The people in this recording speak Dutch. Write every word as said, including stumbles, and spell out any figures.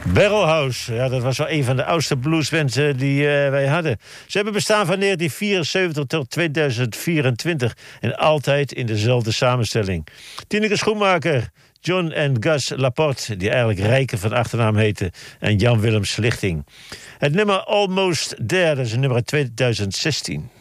Barrelhouse, ja, dat was wel een van de oudste bluesbands uh, die uh, wij hadden. Ze hebben bestaan van negentien vierenzeventig tot tweeduizend vierentwintig en altijd in dezelfde samenstelling. Tineke Schoenmaker, John en Gus Laporte, die eigenlijk Rijken van achternaam heten, en Jan Willem Slichting. Het nummer Almost There, dat is een nummer uit tweeduizend zestien.